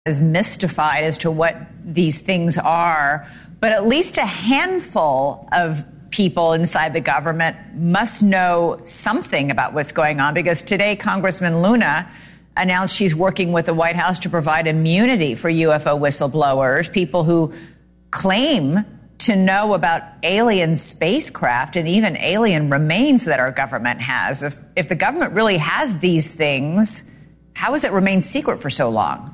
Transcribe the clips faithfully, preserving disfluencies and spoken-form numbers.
is mystified as to what these things are, but at least a handful of people inside the government must know something about what's going on, because today Congressman Luna announced she's working with the White House to provide immunity for U F O whistleblowers, people who claim to know about alien spacecraft and even alien remains that our government has. If, if the government really has these things, how has it remained secret for so long?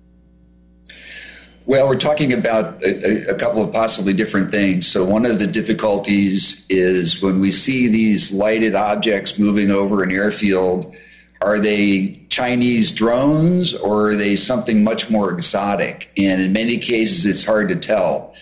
Well, we're talking about a, a couple of possibly different things. So one of the difficulties is when we see these lighted objects moving over an airfield, are they Chinese drones or are they something much more exotic? And in many cases, it's hard to tell.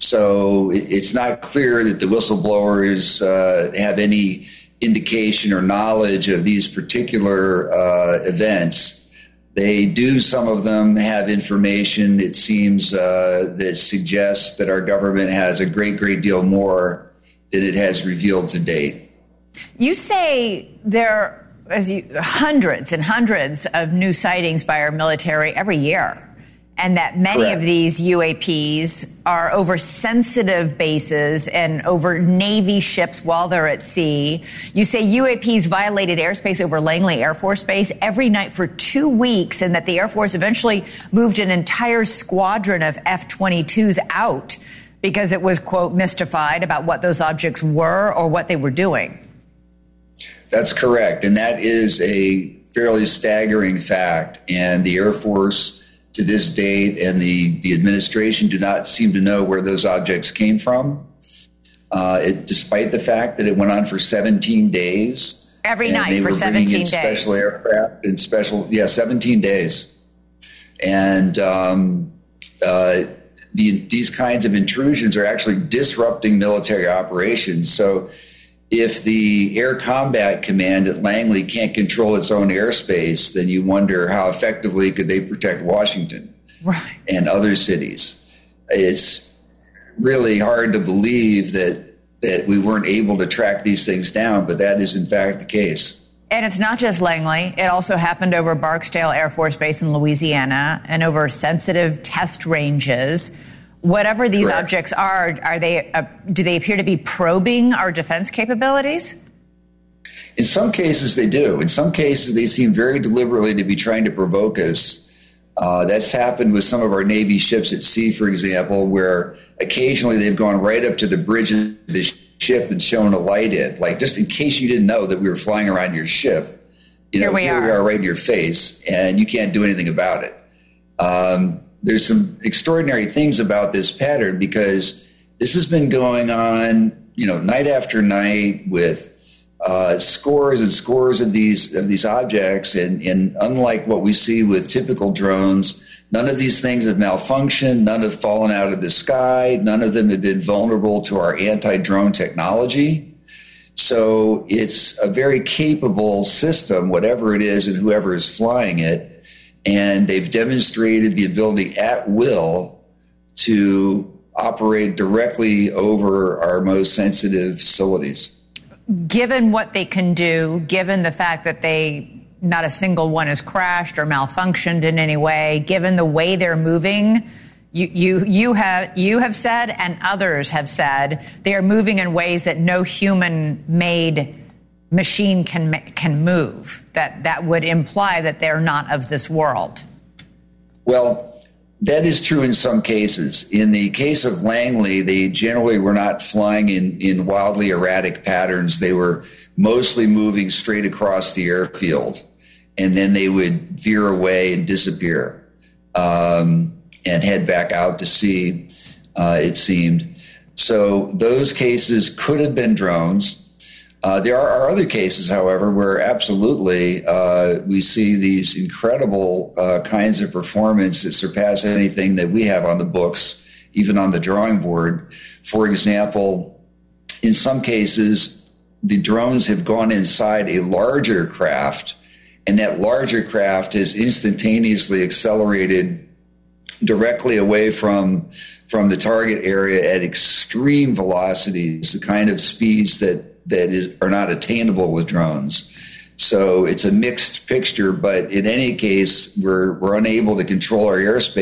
So it's not clear that the whistleblowers uh, have any indication or knowledge of these particular uh, events. They do, some of them have information, it seems, uh, that suggests that our government has a great, great deal more than it has revealed to date. You say there are as you, hundreds and hundreds of new sightings by our military every year, and that many Correct. of these U A Ps are over sensitive bases and over Navy ships while they're at sea. You say U A Ps violated airspace over Langley Air Force Base every night for two weeks, and that the Air Force eventually moved an entire squadron of F twenty-twos out because it was, quote, mystified about what those objects were or what they were doing. That's correct. And that is a fairly staggering fact. And the Air Force to this date and the, the administration do not seem to know where those objects came from, uh, it, despite the fact that it went on for seventeen days. Every night for seventeen days. Special aircraft and special, yeah, seventeen days. And um, uh, the, these kinds of intrusions are actually disrupting military operations. So if the Air Combat Command at Langley can't control its own airspace, then you wonder how effectively could they protect Washington right. and other cities. It's really hard to believe that that we weren't able to track these things down, but that is in fact the case. And it's not just Langley. It also happened over Barksdale Air Force Base in Louisiana and over sensitive test ranges. Whatever these Correct. objects are, are they? Uh, do they appear to be probing our defense capabilities? In some cases, they do. In some cases, they seem very deliberately to be trying to provoke us. Uh, that's happened with some of our Navy ships at sea, for example, where occasionally they've gone right up to the bridge of the ship and shown a light in, like just in case you didn't know that we were flying around your ship. You know, here we, here are. we are right in your face, and you can't do anything about it. Um, There's some extraordinary things about this pattern because this has been going on, you know, night after night with uh, scores and scores of these of these objects. And, and unlike what we see with typical drones, none of these things have malfunctioned. None have fallen out of the sky. None of them have been vulnerable to our anti-drone technology. So it's a very capable system, whatever it is and whoever is flying it. And they've demonstrated the ability at will to operate directly over our most sensitive facilities. Given what they can do, given the fact that they, not a single one has crashed or malfunctioned in any way, given the way they're moving, you, you, you have, you have said and others have said they are moving in ways that no human-made machine can can move, that that would imply that they're not of this world. Well, that is true in some cases. In the case of Langley, they generally were not flying in, in wildly erratic patterns. They were mostly moving straight across the airfield, and then they would veer away and disappear um, and head back out to sea, uh, it seemed. So those cases could have been drones. Uh, there are, are other cases, however, where absolutely uh, we see these incredible uh, kinds of performance that surpass anything that we have on the books, even on the drawing board. For example, in some cases, the drones have gone inside a larger craft, and that larger craft has instantaneously accelerated directly away from, from the target area at extreme velocities, the kind of speeds that that is are not attainable with drones. So it's a mixed picture, but in any case, we're we're unable to control our airspace.